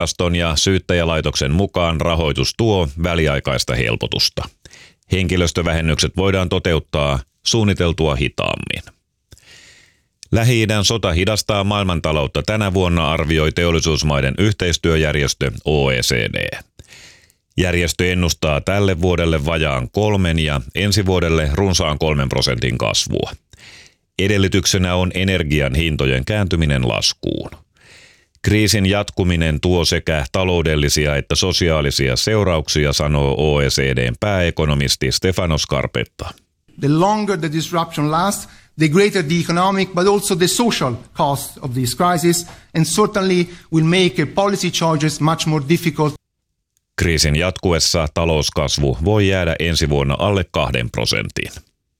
Syyttäjänviraston ja Syyttäjälaitoksen mukaan rahoitus tuo väliaikaista helpotusta. Henkilöstövähennykset voidaan toteuttaa suunniteltua hitaammin. Lähi-idän sota hidastaa maailmantaloutta tänä vuonna, arvioi teollisuusmaiden yhteistyöjärjestö OECD. Järjestö ennustaa tälle vuodelle vajaan 3% ja ensi vuodelle runsaan 3% kasvua. Edellytyksenä on energian hintojen kääntyminen laskuun. Kriisin jatkuminen tuo sekä taloudellisia että sosiaalisia seurauksia, sanoo OECD:n pääekonomisti Stefano Scarpetta. The longer the disruption lasts, the greater the economic but also the social cost of this crisis, and certainly will make policy choices much more difficult. Kriisin jatkuessa talouskasvu voi jäädä ensi vuonna alle 2%.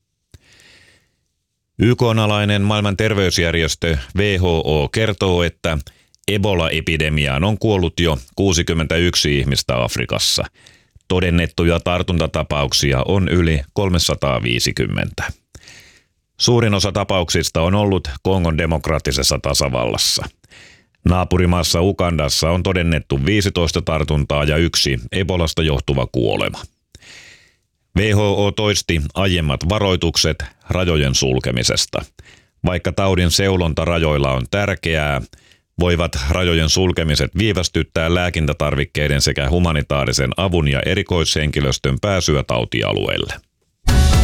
YK:n-alainen maailman terveysjärjestö WHO kertoo, että Ebola-epidemiaan on kuollut jo 61 ihmistä Afrikassa. Todennettuja tartuntatapauksia on yli 350. Suurin osa tapauksista on ollut Kongon demokraattisessa tasavallassa. Naapurimaassa Ugandassa on todennettu 15 tartuntaa ja 1 Ebolasta johtuva kuolema. WHO toisti aiemmat varoitukset rajojen sulkemisesta. Vaikka taudin seulonta rajoilla on tärkeää, voivat rajojen sulkemiset viivästyttää lääkintätarvikkeiden sekä humanitaarisen avun ja erikoishenkilöstön pääsyä tautialueelle.